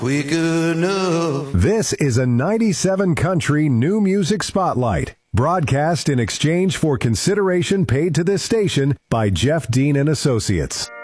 Quick enough. This is a 97 Country New Music Spotlight, broadcast in exchange for consideration paid to this station by Jeff Dean and Associates.